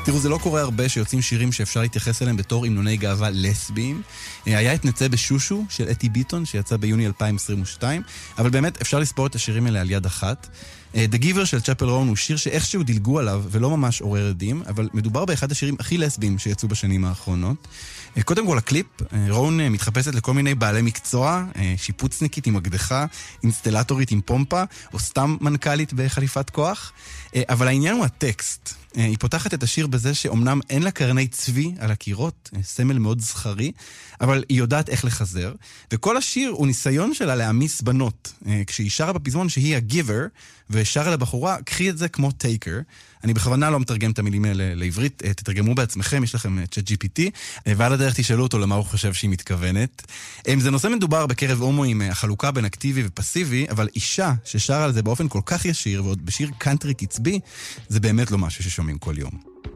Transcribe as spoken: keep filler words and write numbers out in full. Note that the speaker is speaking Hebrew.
תראו, זה לא קורה הרבה שיוצאים שירים שאפשר להתייחס אליהם בתור המנוני גאווה לסביים. היה את נצא בשושו של אתי ביטון, שיצא ביוני אלפיים עשרים ושתיים, אבל באמת אפשר לספור את השירים האלה על יד אחת. The Giver של צ'פל רון הוא שיר שאיכשהו דילגו עליו ולא ממש עורר עדים, אבל מדובר באחד השירים הכי לסביים שיצאו בשנים האחרונות. קודם כל הקליפ, רון מתחפשת לכל מיני בעלי מקצוע, שיפוצניקית עם אקדחה, אינסטלטורית עם פומפה, או סתם מנכ"לית בחליפת כוח. אבל העניין הוא הטקסט. היא פותחת את השיר בזה שאומנם אין לה קרני צבי על הקירות, סמל מאוד זכרי, אבל היא יודעת איך לחזר, וכל השיר הוא ניסיון שלה להעמיס בנות, כשהיא שרה בפזמון שהיא הגיבר, ושרה לבחורה, קחי את זה כמו טייקר. אני בכוונה לא מתרגם את המילים האלה לעברית, תתרגמו בעצמכם, יש לכם צ'אט ג'י פי טי, ועל הדרך תשאלו אותו למה הוא חושב שהיא מתכוונת. זה נושא מדובר בקרב הומואים, החלוקה בין אקטיבי ופסיבי, אבל אישה ששרה על זה באופן כל כך ישיר, ועוד בשיר קאנטרי קצבי, זה באמת לא משהו ששומעים כל יום.